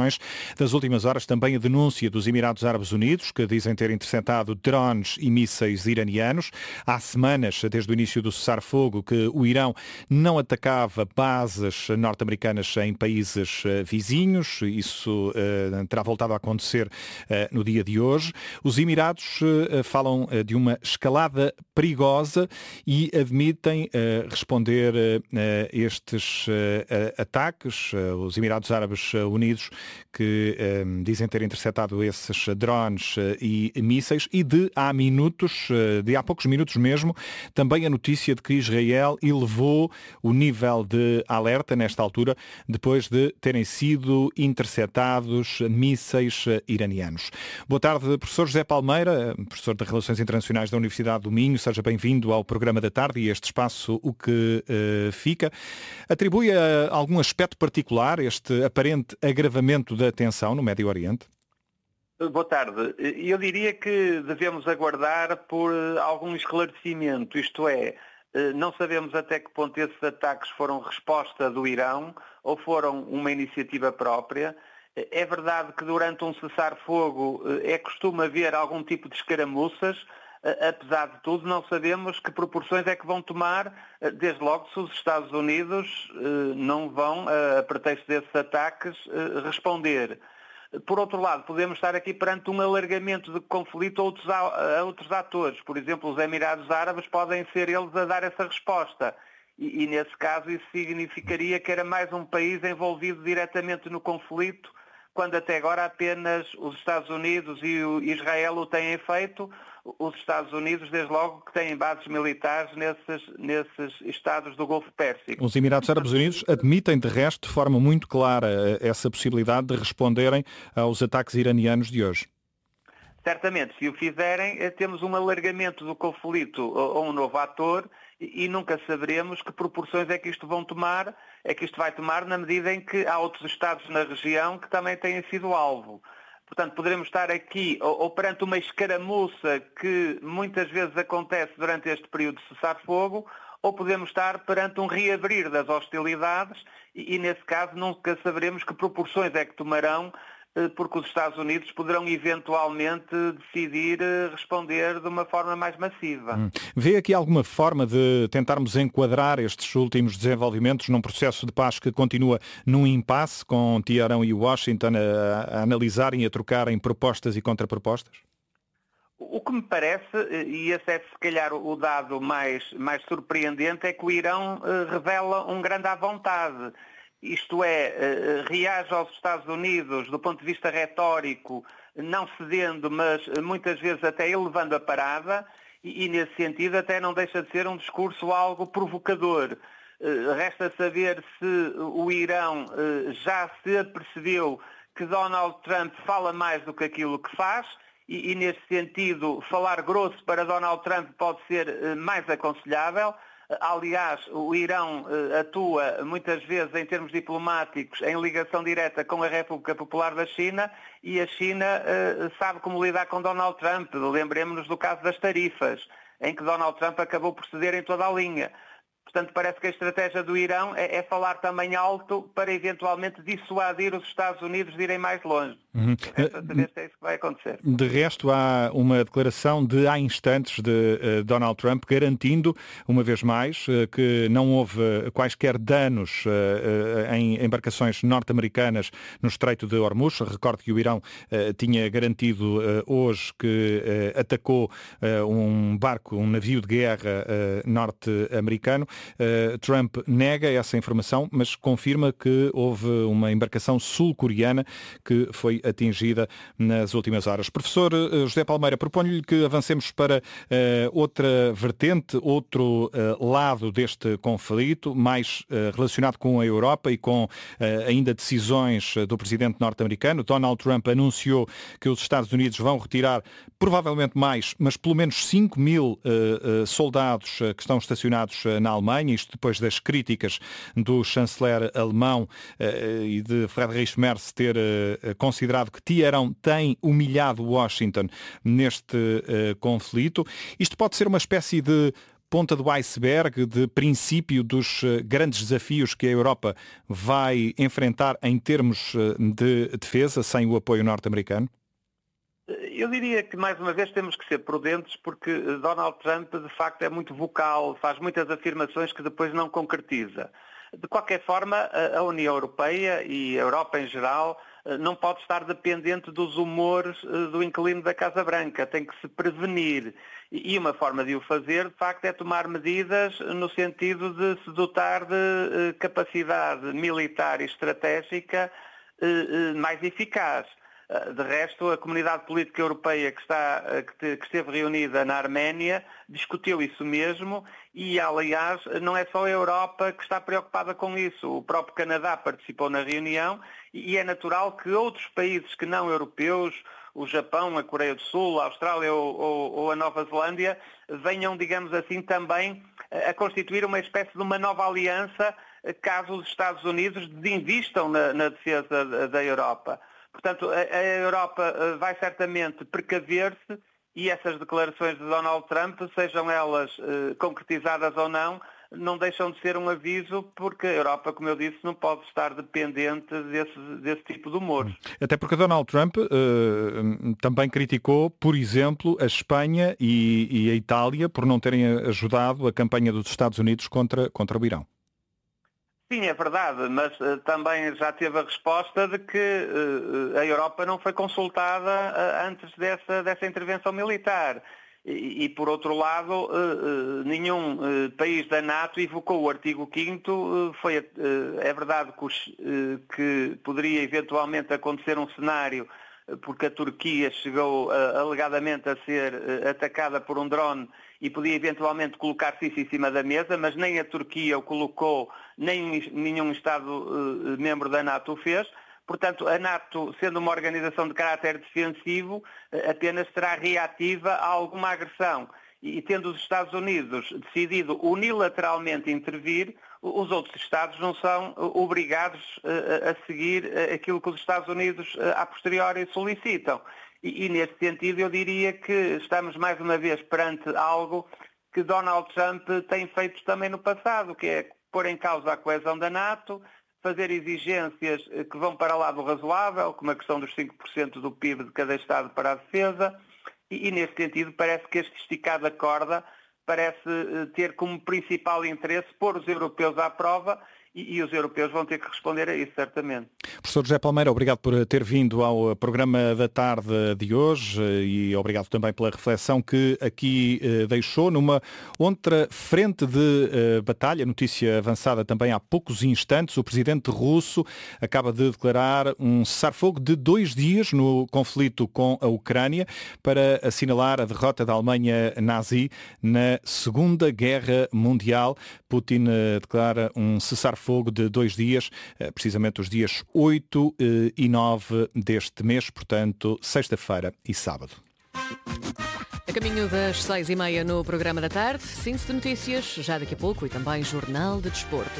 reações das últimas horas, também a denúncia dos Emirados Árabes Unidos, que dizem ter interceptado drones e mísseis iranianos. Há semanas, desde o início do cessar-fogo, que o Irão não atacava bases norte-americanas em países vizinhos. Isso terá voltado a acontecer no dia de hoje. Os Emirados falam de uma escalada perigosa e admitem responder estes ataques. Os Emirados Árabes Unidos que dizem ter interceptado esses drones e mísseis, e há poucos minutos mesmo, também a notícia de que Israel elevou o nível de alerta nesta altura, depois de terem sido interceptados mísseis iranianos. Boa tarde, professor José Palmeira, professor de Relações Internacionais da Universidade do Minho. Seja bem-vindo ao programa da tarde e este espaço O Que Fica. Atribui a algum aspecto particular este aparente agravamento da tensão no Médio Oriente? Boa tarde. Eu diria que devemos aguardar por algum esclarecimento, isto é, não sabemos até que ponto esses ataques foram resposta do Irão ou foram uma iniciativa própria. É verdade que durante um cessar-fogo costuma haver algum tipo de escaramuças. Apesar de tudo, não sabemos que proporções é que vão tomar, desde logo se os Estados Unidos não vão, a pretexto desses ataques, responder. Por outro lado, podemos estar aqui perante um alargamento de conflito a outros atores. Por exemplo, os Emirados Árabes podem ser eles a dar essa resposta. E nesse caso, isso significaria que era mais um país envolvido diretamente no conflito, quando até agora apenas os Estados Unidos e Israel o têm feito. Os Estados Unidos, desde logo, que têm bases militares nesses estados do Golfo Pérsico. Os Emirados Árabes Unidos admitem, de resto, de forma muito clara, essa possibilidade de responderem aos ataques iranianos de hoje. Certamente, se o fizerem, temos um alargamento do conflito a um novo ator e nunca saberemos que proporções é que isto vai tomar na medida em que há outros estados na região que também têm sido alvo. Portanto, poderemos estar aqui ou perante uma escaramuça que muitas vezes acontece durante este período de cessar-fogo, ou podemos estar perante um reabrir das hostilidades e nesse caso nunca saberemos que proporções é que tomarão, porque os Estados Unidos poderão eventualmente decidir responder de uma forma mais massiva. Vê aqui alguma forma de tentarmos enquadrar estes últimos desenvolvimentos num processo de paz que continua num impasse, com Teherão e Washington a analisarem e a trocarem propostas e contrapropostas? O que me parece, e esse é se calhar o dado mais surpreendente, é que o Irão revela um grande à vontade. Isto é, reage aos Estados Unidos do ponto de vista retórico, não cedendo, mas muitas vezes até elevando a parada, e nesse sentido até não deixa de ser um discurso algo provocador. Resta saber se o Irão já se apercebeu que Donald Trump fala mais do que aquilo que faz, e nesse sentido falar grosso para Donald Trump pode ser mais aconselhável. Aliás, o Irão atua muitas vezes em termos diplomáticos em ligação direta com a República Popular da China e a China sabe como lidar com Donald Trump. Lembremos-nos do caso das tarifas, em que Donald Trump acabou por ceder em toda a linha. Portanto, parece que a estratégia do Irão é falar também alto para eventualmente dissuadir os Estados Unidos de irem mais longe. É isso que vai acontecer. De resto, há uma declaração de há instantes de Donald Trump garantindo, uma vez mais, que não houve quaisquer danos em embarcações norte-americanas no Estreito de Hormuz. Recordo que o Irão tinha garantido hoje que atacou um navio de guerra norte-americano. Trump nega essa informação, mas confirma que houve uma embarcação sul-coreana que foi atingida nas últimas horas. Professor José Palmeira, proponho-lhe que avancemos para outra vertente, outro lado deste conflito, mais relacionado com a Europa e com ainda decisões do presidente norte-americano. Donald Trump anunciou que os Estados Unidos vão retirar provavelmente mais, mas pelo menos 5.000 soldados que estão estacionados na Alemanha, isto depois das críticas do chanceler alemão e de Friedrich Merz ter considerado que Teherão tem humilhado Washington neste conflito. Isto pode ser uma espécie de ponta do iceberg de princípio dos grandes desafios que a Europa vai enfrentar em termos de defesa sem o apoio norte-americano? Eu diria que, mais uma vez, temos que ser prudentes porque Donald Trump, de facto, é muito vocal, faz muitas afirmações que depois não concretiza. De qualquer forma, a União Europeia e a Europa em geral não pode estar dependente dos humores do inquilino da Casa Branca, tem que se prevenir. E uma forma de o fazer, de facto, é tomar medidas no sentido de se dotar de capacidade militar e estratégica mais eficaz. De resto, a comunidade política europeia que esteve reunida na Arménia discutiu isso mesmo e, aliás, não é só a Europa que está preocupada com isso. O próprio Canadá participou na reunião e é natural que outros países que não europeus, o Japão, a Coreia do Sul, a Austrália ou a Nova Zelândia, venham, digamos assim, também a constituir uma espécie de uma nova aliança caso os Estados Unidos desinvistam na defesa da Europa. Portanto, a Europa vai certamente precaver-se e essas declarações de Donald Trump, sejam elas concretizadas ou não deixam de ser um aviso, porque a Europa, como eu disse, não pode estar dependente desse tipo de humor. Até porque Donald Trump também criticou, por exemplo, a Espanha e a Itália por não terem ajudado a campanha dos Estados Unidos contra o Irão. Sim, é verdade, mas também já teve a resposta de que a Europa não foi consultada antes dessa intervenção militar. E por outro lado, nenhum país da NATO evocou o artigo 5º. É verdade que poderia eventualmente acontecer um cenário porque a Turquia chegou alegadamente a ser atacada por um drone e podia eventualmente colocar-se isso em cima da mesa, mas nem a Turquia o colocou, nem nenhum Estado-membro da NATO o fez. Portanto, a NATO, sendo uma organização de caráter defensivo, apenas será reativa a alguma agressão. E tendo os Estados Unidos decidido unilateralmente intervir, os outros Estados não são obrigados a seguir aquilo que os Estados Unidos a posteriori solicitam. E neste sentido eu diria que estamos mais uma vez perante algo que Donald Trump tem feito também no passado, que é pôr em causa a coesão da NATO, fazer exigências que vão para lá do razoável, como a questão dos 5% do PIB de cada Estado para a defesa, e neste sentido parece que este esticado da corda parece ter como principal interesse pôr os europeus à prova e os europeus vão ter que responder a isso, certamente. Professor José Palmeira, obrigado por ter vindo ao programa da tarde de hoje e obrigado também pela reflexão que aqui deixou numa outra frente de batalha, notícia avançada também há poucos instantes. O presidente russo acaba de declarar um cessar-fogo de 2 dias no conflito com a Ucrânia para assinalar a derrota da Alemanha nazi na Segunda Guerra Mundial. Putin declara um cessar-fogo de 2 dias, precisamente os dias 8 e 9 deste mês, portanto, sexta-feira e sábado. A caminho das 6h30 no programa da tarde, síntese de notícias, já daqui a pouco, e também Jornal de Desporto.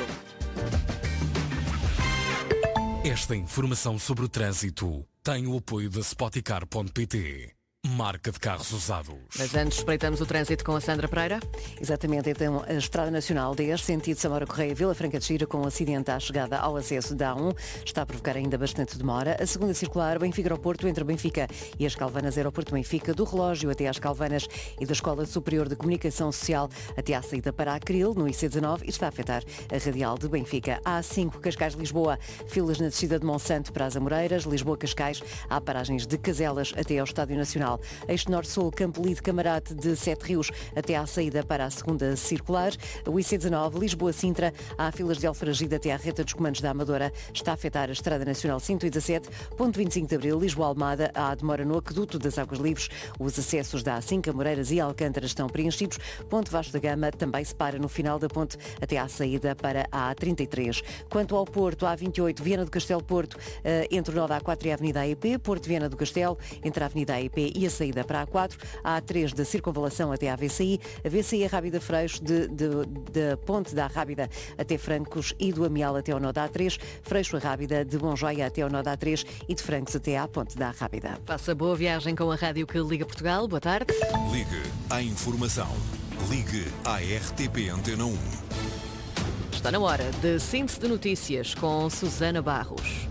Esta informação sobre o trânsito tem o apoio da Spoticar.pt. Marca de carros usados. Mas antes espreitamos o trânsito com a Sandra Pereira. Exatamente, então a Estrada Nacional 10, sentido Samora Correia, Vila Franca de Xira, com um acidente à chegada ao acesso da A1, está a provocar ainda bastante demora. A segunda circular, Benfica Aeroporto, entre Benfica e as Calvanas, Aeroporto Benfica, do relógio até às Calvanas e da Escola Superior de Comunicação Social até à saída para a Acril, no IC19, e está a afetar a radial de Benfica. A5, Cascais-Lisboa, filas na descida de Monsanto para as Amoreiras, Lisboa-Cascais, há paragens de Caselas até ao Estádio Nacional. Eixo Norte-Sul, Campolide Camarate de Sete Rios até à saída para a segunda circular. O IC19, Lisboa-Sintra, há filas de Alfragide até à reta dos comandos da Amadora. Está a afetar a Estrada Nacional 117, ponto 25 de Abril, Lisboa-Almada, há demora no Aqueduto das Águas Livres. Os acessos da A5, Amoreiras e Alcântara estão preenchidos. Ponte Vasco da Gama também se para no final da ponte até à saída para a A33. Quanto ao Porto, a A28, Viana do Castelo Porto, entre o nó da A4 e a Avenida AEP, Porto Viana do Castelo, entre a Avenida AEP e a saída para a A4, a A3 da Circunvalação até à VCI, a VCI Rábida Freixo, da Ponte da Rábida até Francos e do Amial até ao nó da A3, Freixo a Rábida, de Bonjoia até ao nó da A3 e de Francos até à Ponte da Rábida. Faça boa viagem com a rádio que liga Portugal. Boa tarde. Ligue à informação. Ligue à RTP Antena 1. Está na hora de Síntese de Notícias com Susana Barros.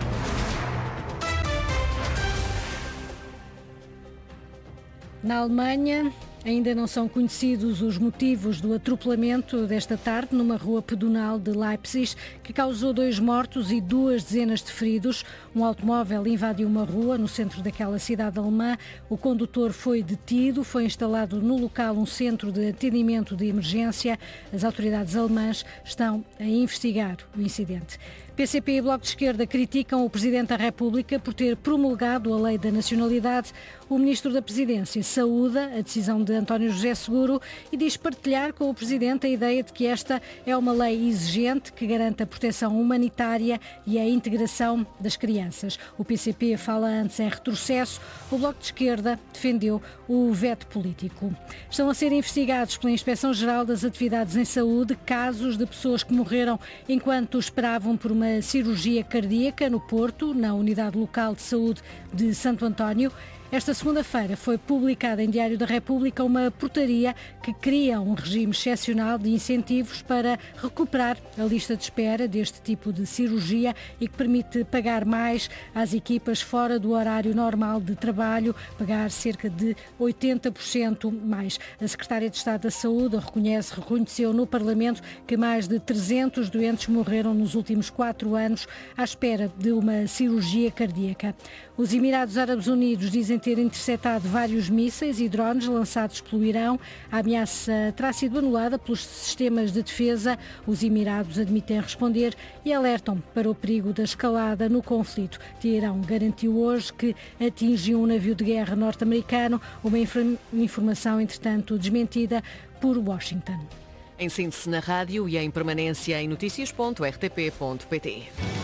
Na Alemanha, ainda não são conhecidos os motivos do atropelamento desta tarde numa rua pedonal de Leipzig, que causou 2 mortos e 2 dezenas de feridos. Um automóvel invadiu uma rua no centro daquela cidade alemã. O condutor foi detido. Foi instalado no local um centro de atendimento de emergência. As autoridades alemãs estão a investigar o incidente. PCP e Bloco de Esquerda criticam o Presidente da República por ter promulgado a Lei da Nacionalidade. O Ministro da Presidência saúda a decisão de António José Seguro e diz partilhar com o Presidente a ideia de que esta é uma lei exigente que garante a proteção humanitária e a integração das crianças. O PCP fala antes em retrocesso. O Bloco de Esquerda defendeu o veto político. Estão a ser investigados pela Inspeção-Geral das Atividades em Saúde casos de pessoas que morreram enquanto esperavam por uma cirurgia cardíaca no Porto, na Unidade Local de Saúde de Santo António. Esta segunda-feira foi publicada em Diário da República uma portaria que cria um regime excepcional de incentivos para recuperar a lista de espera deste tipo de cirurgia e que permite pagar mais às equipas fora do horário normal de trabalho, pagar cerca de 80% mais. A Secretária de Estado da Saúde reconheceu no Parlamento que mais de 300 doentes morreram nos últimos 4 anos à espera de uma cirurgia cardíaca. Os Emirados Árabes Unidos dizem ter interceptado vários mísseis e drones lançados pelo Irão. A ameaça terá sido anulada pelos sistemas de defesa. Os Emirados admitem responder e alertam para o perigo da escalada no conflito. Teherão garantiu hoje que atingiu um navio de guerra norte-americano, uma informação, entretanto, desmentida por Washington. Em síntese na rádio e em permanência em notícias.rtp.pt.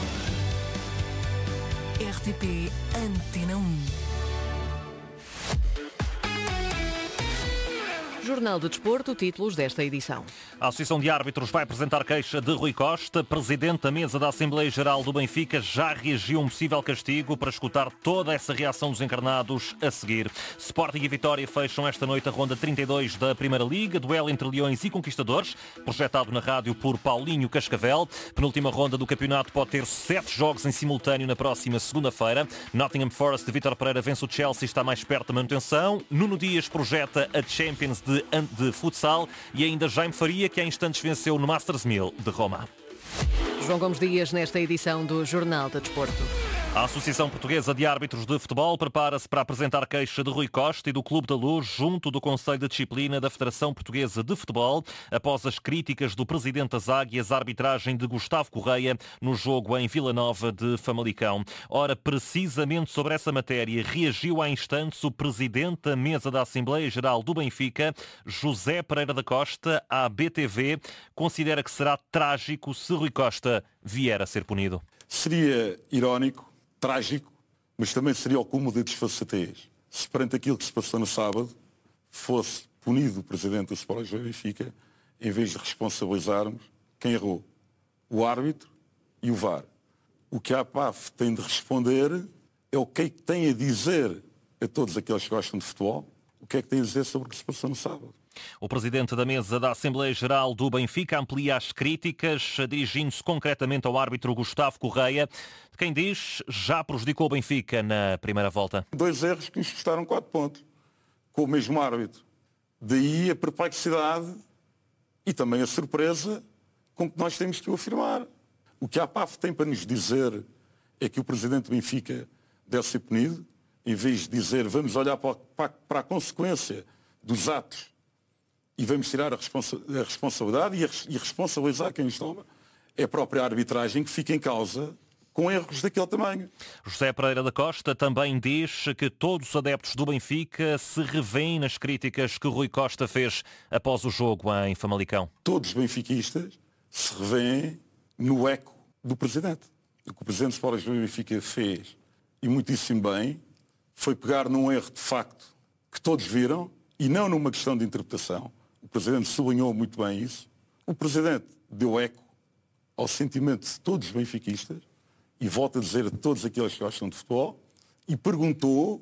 RTP Antena 1. Jornal de Desporto, títulos desta edição. A Associação de Árbitros vai apresentar queixa de Rui Costa. Presidente da mesa da Assembleia Geral do Benfica já reagiu a um possível castigo, para escutar toda essa reação dos encarnados a seguir. Sporting e Vitória fecham esta noite a ronda 32 da Primeira Liga, duelo entre Leões e Conquistadores, projetado na rádio por Paulinho Cascavel. Penúltima ronda do campeonato pode ter 7 jogos em simultâneo na próxima segunda-feira. Nottingham Forest de Vítor Pereira vence o Chelsea e está mais perto da manutenção. Nuno Dias projeta a Champions de futsal e ainda Jaime Faria, que há instantes venceu no Masters 1000 de Roma. João Gomes Dias nesta edição do Jornal de Desporto. A Associação Portuguesa de Árbitros de Futebol prepara-se para apresentar queixa de Rui Costa e do Clube da Luz junto do Conselho de Disciplina da Federação Portuguesa de Futebol, após as críticas do Presidente das Águias à arbitragem de Gustavo Correia no jogo em Vila Nova de Famalicão. Ora, precisamente sobre essa matéria, reagiu há instantes o Presidente da Mesa da Assembleia Geral do Benfica, José Pereira da Costa, à BTV, considera que será trágico se Rui Costa vier a ser punido. Seria irónico, trágico, mas também seria o cúmulo de desfaçatez se perante aquilo que se passou no sábado fosse punido o Presidente do Sport Lisboa e Benfica, em vez de responsabilizarmos quem errou, o árbitro e o VAR. O que a APAF tem de responder é o que é que tem a dizer a todos aqueles que gostam de futebol, o que é que tem a dizer sobre o que se passou no sábado. O Presidente da Mesa da Assembleia Geral do Benfica amplia as críticas, dirigindo-se concretamente ao árbitro Gustavo Correia, de quem diz já prejudicou o Benfica na primeira volta. 2 erros que nos custaram 4 pontos, com o mesmo árbitro. Daí a perplexidade e também a surpresa com que nós temos que o afirmar. O que a APAF tem para nos dizer é que o Presidente do Benfica deve ser punido, em vez de dizer vamos olhar para a consequência dos atos e vamos tirar a responsabilidade e responsabilizar quem os toma, é a própria arbitragem que fica em causa com erros daquele tamanho. José Pereira da Costa também diz que todos os adeptos do Benfica se revêem nas críticas que Rui Costa fez após o jogo em Famalicão. Todos os benfiquistas se revêem no eco do Presidente. O que o Presidente do Sport Lisboa e Benfica fez, e muitíssimo bem, foi pegar num erro de facto que todos viram e não numa questão de interpretação. O Presidente sublinhou muito bem isso. O Presidente deu eco ao sentimento de todos os benfiquistas e volta a dizer a todos aqueles que gostam de futebol e perguntou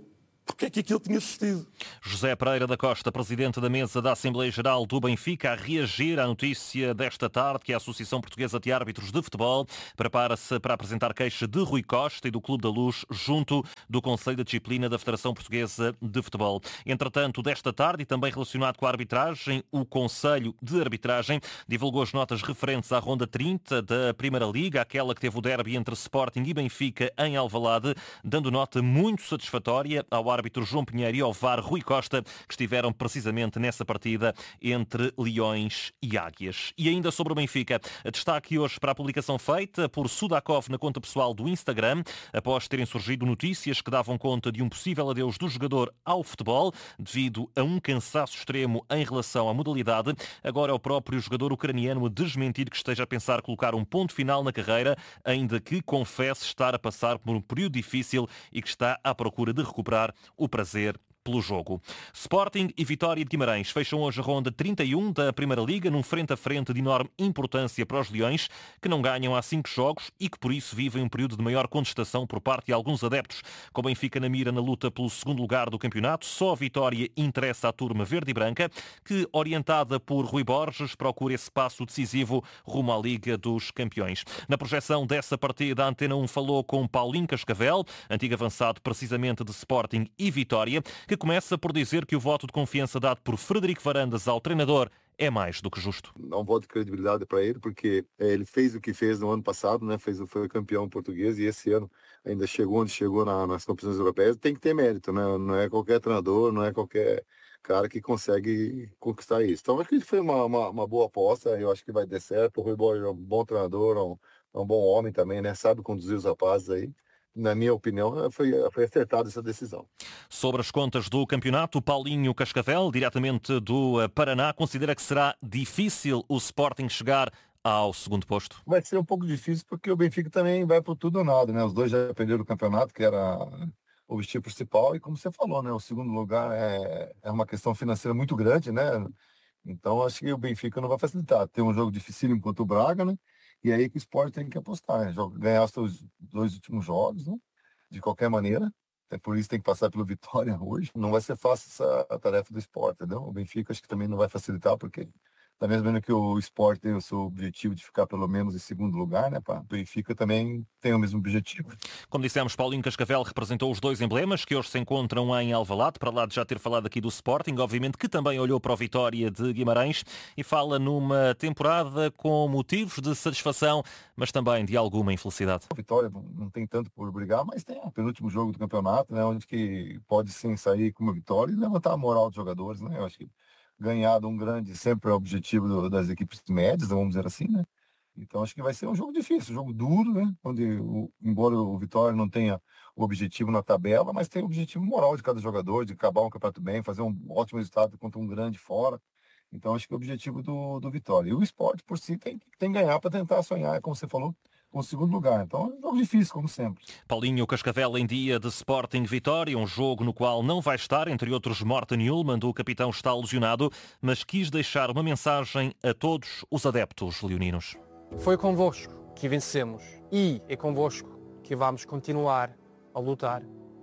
porque é que aquilo tinha sucedido. José Pereira da Costa, presidente da mesa da Assembleia Geral do Benfica, a reagir à notícia desta tarde que a Associação Portuguesa de Árbitros de Futebol prepara-se para apresentar queixa de Rui Costa e do Clube da Luz junto do Conselho de Disciplina da Federação Portuguesa de Futebol. Entretanto, desta tarde, e também relacionado com a arbitragem, o Conselho de Arbitragem divulgou as notas referentes à ronda 30 da Primeira Liga, aquela que teve o derby entre Sporting e Benfica em Alvalade, dando nota muito satisfatória ao árbitro João Pinheiro e ao VAR Rui Costa, que estiveram precisamente nessa partida entre Leões e Águias. E ainda sobre o Benfica, destaque hoje para a publicação feita por Sudakov na conta pessoal do Instagram, após terem surgido notícias que davam conta de um possível adeus do jogador ao futebol, devido a um cansaço extremo em relação à modalidade. Agora é o próprio jogador ucraniano a desmentir que esteja a pensar colocar um ponto final na carreira, ainda que confesse estar a passar por um período difícil e que está à procura de recuperar o prazer pelo jogo. Sporting e Vitória de Guimarães fecham hoje a ronda 31 da Primeira Liga, num frente-a-frente de enorme importância para os Leões, que não ganham há 5 jogos e que por isso vivem um período de maior contestação por parte de alguns adeptos. Com o Benfica na mira na luta pelo segundo lugar do campeonato, só a vitória interessa à turma verde e branca, que, orientada por Rui Borges, procura esse passo decisivo rumo à Liga dos Campeões. Na projeção dessa partida, a Antena 1 falou com Paulinho Cascavel, antigo avançado precisamente de Sporting e Vitória, que começa por dizer que o voto de confiança dado por Frederico Varandas ao treinador é mais do que justo. Não voto de credibilidade para ele, porque ele fez o que fez no ano passado, né? Foi campeão português e esse ano ainda chegou onde chegou nas competições europeias. Tem que ter mérito, né? Não é qualquer treinador, não é qualquer cara que consegue conquistar isso. Então acho que foi uma boa aposta, eu acho que vai dar certo. O Rui Borges é um bom treinador, é um bom homem também, né? Sabe conduzir os rapazes aí. Na minha opinião, foi acertada essa decisão. Sobre as contas do campeonato, Paulinho Cascavel, diretamente do Paraná, considera que será difícil o Sporting chegar ao segundo posto? Vai ser um pouco difícil porque o Benfica também vai por tudo ou nada, né? Os dois já perderam o campeonato, que era o objetivo principal, e como você falou, né? O segundo lugar é uma questão financeira muito grande, né? Então acho que o Benfica não vai facilitar. Tem um jogo dificílimo contra o Braga, né? E aí que o Sport tem que apostar, né? Ganhar os seus 2 últimos jogos, né? De qualquer maneira. É por isso que tem que passar pelo Vitória hoje. Não vai ser fácil essa tarefa do Sport, entendeu? O Benfica acho que também não vai facilitar, porque da mesma maneira que o Sport tem o seu objetivo de ficar pelo menos em segundo lugar, né? O Benfica também tem o mesmo objetivo. Como dissemos, Paulinho Cascavel representou os 2 emblemas que hoje se encontram em Alvalade, para lá de já ter falado aqui do Sporting, obviamente que também olhou para a Vitória de Guimarães e fala numa temporada com motivos de satisfação, mas também de alguma infelicidade. A Vitória não tem tanto por brigar, mas tem o penúltimo jogo do campeonato, né? Onde que pode sim sair com uma vitória e levantar a moral dos jogadores, né? Eu acho que ganhar de um grande sempre é o objetivo das equipes médias, vamos dizer assim, né? Então acho que vai ser um jogo difícil, um jogo duro, né? Onde, embora o Vitória não tenha o objetivo na tabela, mas tem o objetivo moral de cada jogador, de acabar um campeonato bem, fazer um ótimo resultado contra um grande fora. Então acho que é o objetivo do Vitória. E o Sport, por si, tem que ganhar para tentar sonhar, como você falou, com o segundo lugar. Então é um jogo difícil, como sempre. Paulinho Cascavel em dia de Sporting Vitória, um jogo no qual não vai estar, entre outros, Morten Hjulmand, o capitão está lesionado, mas quis deixar uma mensagem a todos os adeptos leoninos. Foi convosco que vencemos e é convosco que vamos continuar a lutar.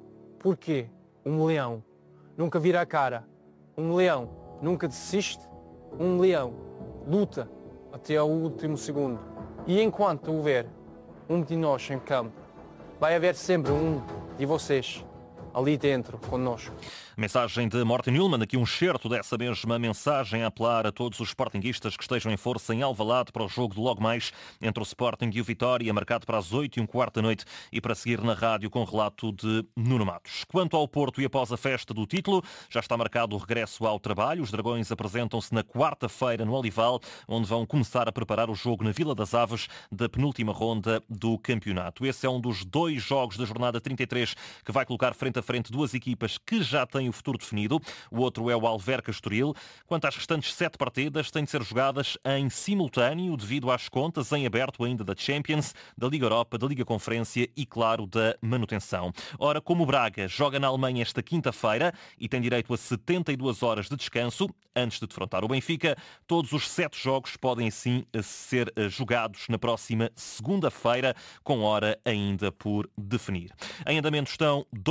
Porque um leão nunca vira a cara, um leão nunca desiste, um leão luta até ao último segundo. E enquanto houver um de nós em campo, vai haver sempre um de vocês ali dentro connosco. Mensagem de Morten Hjulmand, aqui um excerto dessa mesma mensagem a apelar a todos os sportinguistas que estejam em força em Alvalade para o jogo de logo mais entre o Sporting e o Vitória, marcado para as 8h15 da noite e para seguir na rádio com relato de Nuno Matos. Quanto ao Porto e após a festa do título, já está marcado o regresso ao trabalho. Os Dragões apresentam-se na quarta-feira no Olival, onde vão começar a preparar o jogo na Vila das Aves da penúltima ronda do campeonato. Esse é um dos 2 jogos da jornada 33 que vai colocar frente a frente 2 equipas que já têm o futuro definido. O outro é o Alverca Estoril. Quanto às restantes 7 partidas, têm de ser jogadas em simultâneo devido às contas em aberto ainda da Champions, da Liga Europa, da Liga Conferência e, claro, da manutenção. Ora, como o Braga joga na Alemanha esta quinta-feira e tem direito a 72 horas de descanso antes de defrontar o Benfica, todos os 7 jogos podem sim ser jogados na próxima segunda-feira, com hora ainda por definir. Em andamento estão 2 jogos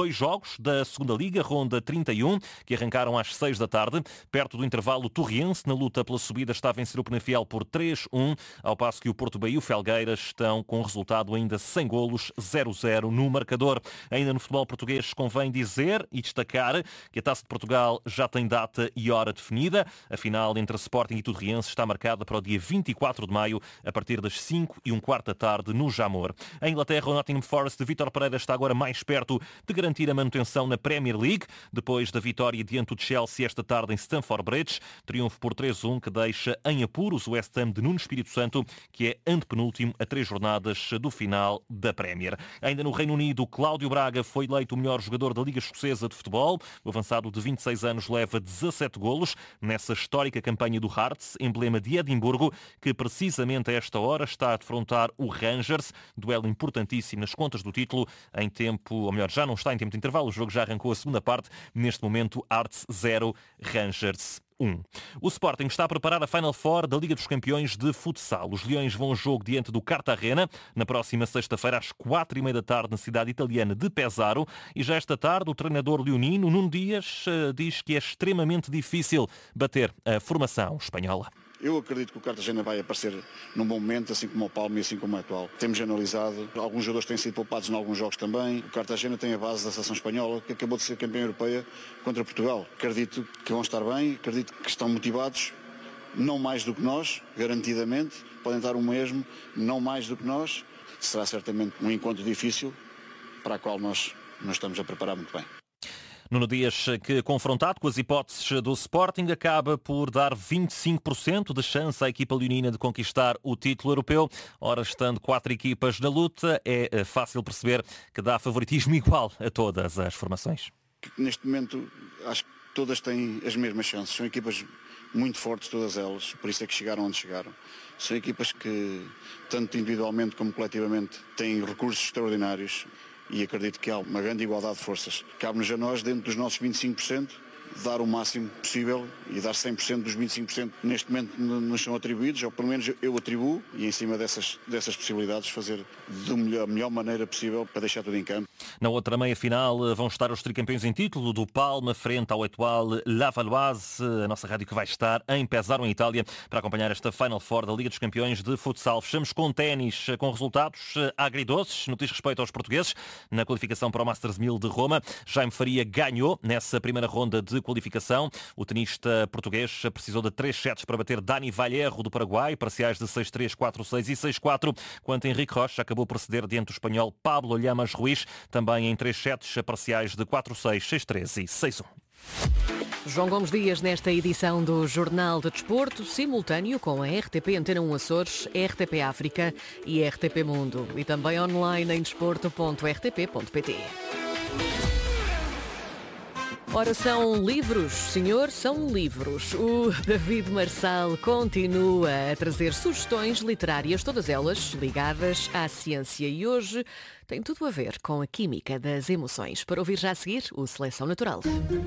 jogos da segunda Liga, ronda 31, que arrancaram às 6 da tarde. Perto do intervalo, o Torriense, na luta pela subida, está a vencer o Penafiel por 3-1, ao passo que o Porto Bay e o Felgueiras estão com resultado ainda sem golos, 0-0 no marcador. Ainda no futebol português, convém dizer e destacar que a Taça de Portugal já tem data e hora definida. A final entre Sporting e Torriense está marcada para o dia 24 de maio, a partir das 5:15 da tarde, no Jamor. Em Inglaterra, o Nottingham Forest de Vítor Pereira está agora mais perto de garantir a manutenção na Premier League, depois da vitória diante do Chelsea esta tarde em Stamford Bridge. Triunfo por 3-1 que deixa em apuros o West Ham de Nuno Espírito Santo, que é antepenúltimo a 3 jornadas do final da Premier. Ainda no Reino Unido, Cláudio Braga foi eleito o melhor jogador da Liga Escocesa de Futebol. O avançado de 26 anos leva 17 golos nessa histórica campanha do Hearts, emblema de Edimburgo, que precisamente a esta hora está a defrontar o Rangers, duelo importantíssimo nas contas do título, em tempo, ou melhor, já não está em tempo de intervalo, o jogo já arrancou a segunda parte, neste momento Hearts 0, Rangers 1. O Sporting está a preparar a Final Four da Liga dos Campeões de Futsal. Os Leões vão ao jogo diante do Cartagena na próxima sexta-feira às 4:30 da tarde na cidade italiana de Pesaro. E já esta tarde o treinador leonino, Nuno Dias, diz que é extremamente difícil bater a formação espanhola. Eu acredito que o Cartagena vai aparecer num bom momento, assim como o Palme e assim como o atual. Temos analisado, alguns jogadores têm sido poupados em alguns jogos também. O Cartagena tem a base da seleção espanhola, que acabou de ser campeã europeia contra Portugal. Acredito que vão estar bem, acredito que estão motivados, não mais do que nós, garantidamente. Podem estar o mesmo, não mais do que nós. Será certamente um encontro difícil, para o qual nós estamos a preparar muito bem. Nuno Dias, que confrontado com as hipóteses do Sporting, acaba por dar 25% de chance à equipa leonina de conquistar o título europeu. Ora, estando 4 equipas na luta, é fácil perceber que dá favoritismo igual a todas as formações. Neste momento, acho que todas têm as mesmas chances. São equipas muito fortes, todas elas, por isso é que chegaram onde chegaram. São equipas que, tanto individualmente como coletivamente, têm recursos extraordinários. E acredito que há uma grande igualdade de forças. Cabe-nos a nós, dentro dos nossos 25%, dar o máximo possível e dar 100% dos 25% que neste momento nos são atribuídos, ou pelo menos eu atribuo, e em cima dessas possibilidades fazer da melhor maneira possível para deixar tudo em campo. Na outra meia-final vão estar os tricampeões em título do Palma, frente ao atual Lavalloise, a nossa rádio que vai estar em Pesaro, em Itália, para acompanhar esta Final Four da Liga dos Campeões de Futsal. Fechamos com ténis, com resultados agridoces no que diz respeito aos portugueses. Na qualificação para o Masters 1000 de Roma, Jaime Faria ganhou nessa primeira ronda de qualificação. O tenista português precisou de 3 sets para bater Dani Vallejo do Paraguai, parciais de 6-3, 4-6 e 6-4, quanto Henrique Rocha acabou por ceder diante do espanhol Pablo Llamas Ruiz, também em 3 sets parciais de 4-6, 6-3 e 6-1. João Gomes Dias nesta edição do Jornal de Desporto, simultâneo com a RTP Antena 1 Açores, RTP África e RTP Mundo. E também online em desporto.rtp.pt. Ora, são livros, senhor, são livros. O David Marçal continua a trazer sugestões literárias, todas elas ligadas à ciência. E hoje tem tudo a ver com a química das emoções. Para ouvir já a seguir, o Seleção Natural.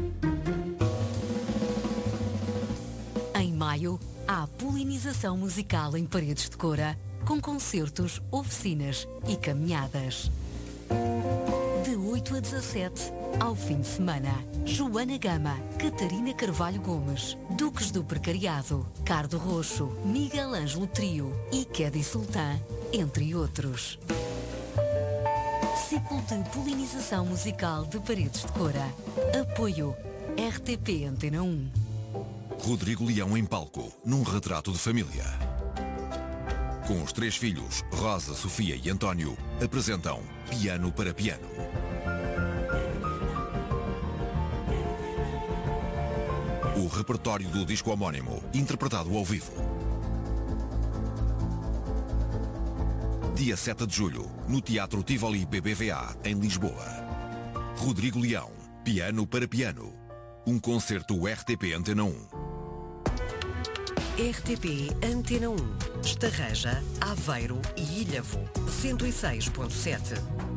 Em maio, há polinização musical em Paredes de Coura, com concertos, oficinas e caminhadas. De 8 a 17, ao fim de semana, Joana Gama, Catarina Carvalho Gomes, Duques do Precariado, Cardo Roxo, Miguel Ângelo Trio e Kedi Sultan, entre outros. Ciclo de polinização musical de Paredes de Coura. Apoio RTP Antena 1. Rodrigo Leão em palco, num retrato de família. Com os 3 filhos, Rosa, Sofia e António, apresentam Piano para Piano. O repertório do disco homónimo, interpretado ao vivo. Dia 7 de julho, no Teatro Tivoli BBVA, em Lisboa. Rodrigo Leão, Piano para Piano. Um concerto RTP Antena 1. RTP Antena 1. Estarreja, Aveiro e Ilhavo. 106.7.